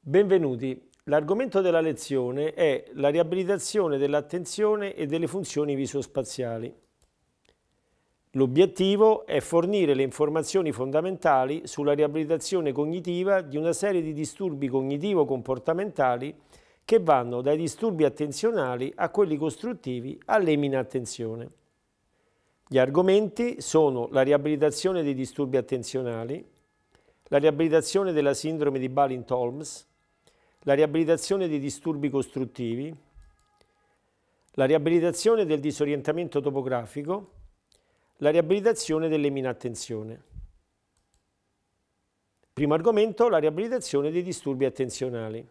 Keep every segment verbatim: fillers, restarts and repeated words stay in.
Benvenuti. L'argomento della lezione è la riabilitazione dell'attenzione e delle funzioni visospaziali. L'obiettivo è fornire le informazioni fondamentali sulla riabilitazione cognitiva di una serie di disturbi cognitivo-comportamentali che vanno dai disturbi attenzionali a quelli costruttivi all'eminattenzione. Gli argomenti sono la riabilitazione dei disturbi attenzionali, la riabilitazione della sindrome di Balint-Holmes, la riabilitazione dei disturbi costruttivi, la riabilitazione del disorientamento topografico, la riabilitazione dell'eminattenzione. Primo argomento, la riabilitazione dei disturbi attenzionali.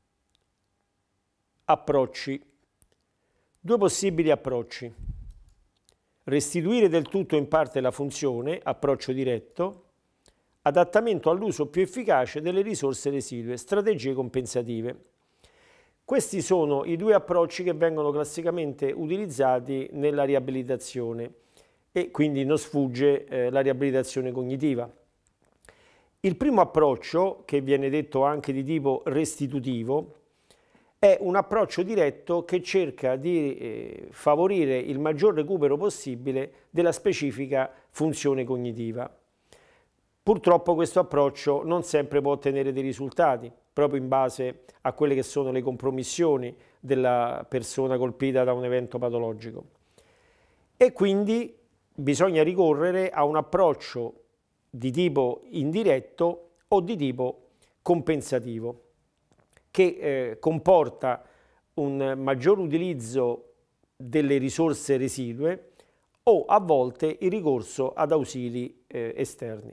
Approcci. Due possibili approcci. Restituire del tutto o in parte la funzione, approccio diretto, adattamento all'uso più efficace delle risorse residue, strategie compensative. Questi sono i due approcci che vengono classicamente utilizzati nella riabilitazione e quindi non sfugge eh, la riabilitazione cognitiva. Il primo approccio, che viene detto anche di tipo restitutivo, è un approccio diretto che cerca di eh, favorire il maggior recupero possibile della specifica funzione cognitiva. Purtroppo questo approccio non sempre può ottenere dei risultati, proprio in base a quelle che sono le compromissioni della persona colpita da un evento patologico. E quindi bisogna ricorrere a un approccio di tipo indiretto o di tipo compensativo, che eh, comporta un maggior utilizzo delle risorse residue o a volte il ricorso ad ausili eh, esterni.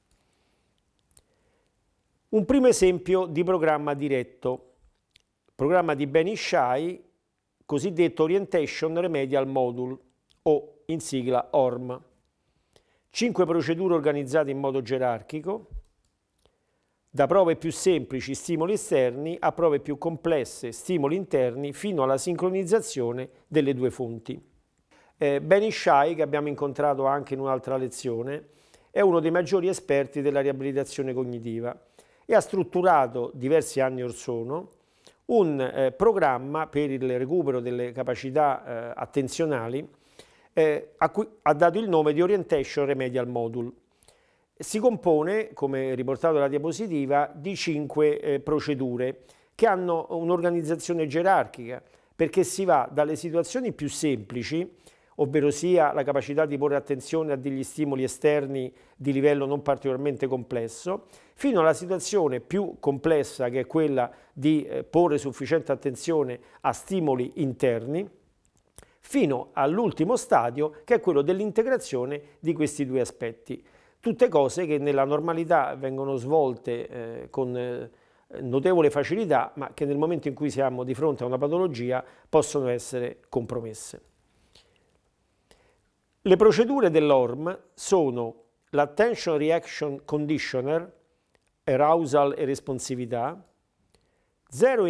Un primo esempio di programma diretto, programma di Benishai, cosiddetto Orientation Remedial Module o in sigla O R M. Cinque procedure organizzate in modo gerarchico, da prove più semplici, stimoli esterni, a prove più complesse, stimoli interni, fino alla sincronizzazione delle due fonti. Eh, Benishai, che abbiamo incontrato anche in un'altra lezione, è uno dei maggiori esperti della riabilitazione cognitiva e ha strutturato diversi anni or sono un eh, programma per il recupero delle capacità eh, attenzionali eh, a cui ha dato il nome di Orientation Remedial Module. Si compone, come riportato dalla diapositiva, di cinque eh, procedure che hanno un'organizzazione gerarchica, perché si va dalle situazioni più semplici, ovvero sia la capacità di porre attenzione a degli stimoli esterni di livello non particolarmente complesso, fino alla situazione più complessa, che è quella di eh, porre sufficiente attenzione a stimoli interni, fino all'ultimo stadio, che è quello dell'integrazione di questi due aspetti. Tutte cose che nella normalità vengono svolte eh, con eh, notevole facilità, ma che nel momento in cui siamo di fronte a una patologia possono essere compromesse. Le procedure dell'O R M sono l'Attention Reaction Conditioner, Arousal e responsività, Zero